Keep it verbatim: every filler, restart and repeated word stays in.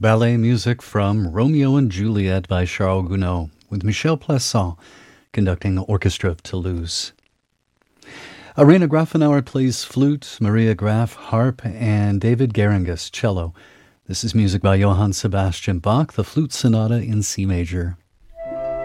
Ballet music from Romeo and Juliet by Charles Gounod, with Michel Plassans conducting the Orchestra of Toulouse. Arena Grafenauer plays flute, Maria Graf harp, and David Geringas cello. This is music by Johann Sebastian Bach, the Flute Sonata in C major.